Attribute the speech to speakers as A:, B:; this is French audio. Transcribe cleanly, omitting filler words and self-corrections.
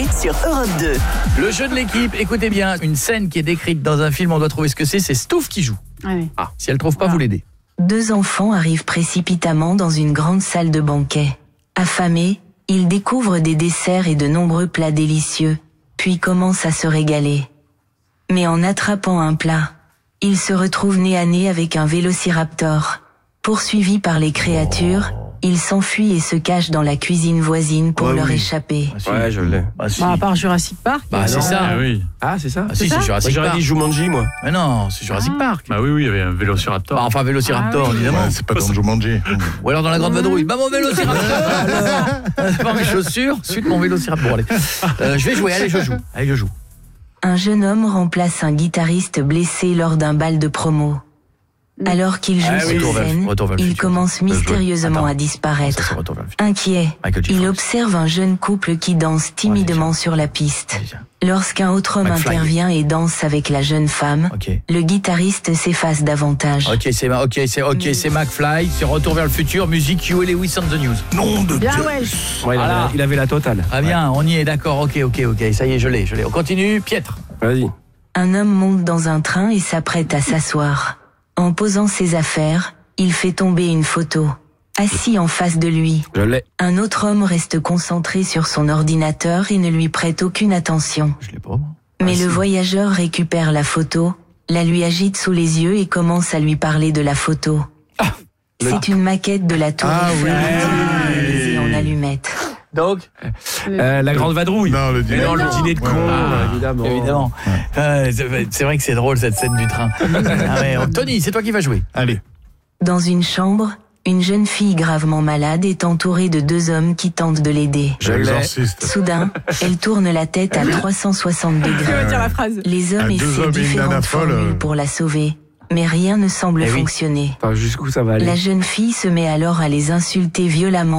A: sur Europe 2.
B: Le jeu de l'équipe, écoutez bien, une scène qui est décrite dans un film, on doit trouver ce que c'est Stouff qui joue.
C: Oui.
B: Si elle trouve pas, vous l'aidez.
D: Deux enfants arrivent précipitamment dans une grande salle de banquet. Affamés, ils découvrent des desserts et de nombreux plats délicieux, puis commencent à se régaler. Mais en attrapant un plat, ils se retrouvent nez à nez avec un vélociraptor. Poursuivis par les créatures, ils s'enfuient et se cachent dans la cuisine voisine pour leur échapper.
E: Ouais, je l'ai.
C: À part Jurassic Park.
B: C'est ça.
F: oui.
E: Ah, c'est ça.
B: Si, c'est Jurassic
E: J'aurais
B: Park.
E: dit Jumanji, moi.
B: Mais non, c'est Jurassic Park.
F: Bah oui, il y avait un vélociraptor.
B: Enfin, Vélociraptor, évidemment.
G: Ouais, c'est pas dans Jumanji.
B: Ou alors dans la grande vadrouille. Bah, mon Vélociraptor. C'est pas mes chaussures, suite mon Vélociraptor. Bon, allez. Je vais jouer, allez, je joue.
D: Un jeune homme remplace un guitariste blessé lors d'un bal de promo. Alors qu'il joue sur scène, il commence mystérieusement à disparaître. Inquiet, il observe un jeune couple qui danse timidement sur la piste. Lorsqu'un autre homme intervient et danse avec la jeune femme, le guitariste s'efface davantage.
B: C'est McFly, c'est Retour vers le futur, musique Huey Lewis on the News.
G: Nom de
C: Bien,
G: Dieu.
C: ouais.
E: Ouais, il avait la totale.
B: Ah bien, on y est, d'accord, ok, ça y est, je l'ai. On continue, Pietre.
E: Vas-y.
D: Un homme monte dans un train et s'apprête à s'asseoir. En posant ses affaires, il fait tomber une photo. Assis en face de lui,
E: Je l'ai.
D: un autre homme reste concentré sur son ordinateur et ne lui prête aucune attention.
B: Je l'ai pas, moi.
D: Mais le voyageur récupère la photo, la lui agite sous les yeux et commence à lui parler de la photo. C'est une maquette de la tour Eiffel réalisée en allumettes.
B: Donc
E: La grande vadrouille.
G: Non, le dîner.
E: Non, le dîner de con, évidemment.
B: évidemment. C'est vrai que c'est drôle cette scène du train. Tony, c'est toi qui vas jouer.
G: Allez.
D: Dans une chambre, une jeune fille gravement malade est entourée de deux hommes qui tentent de l'aider.
G: L'exorciste.
D: Soudain, elle tourne la tête à 360
C: Je vais
D: degrés.
C: dire la phrase.
D: Les hommes
G: deux
D: essaient
G: hommes et une nana
D: différentes
G: folle,
D: formules pour la sauver, mais rien ne semble fonctionner.
E: Enfin, jusqu'où ça va aller?
D: La jeune fille se met alors à les insulter violemment.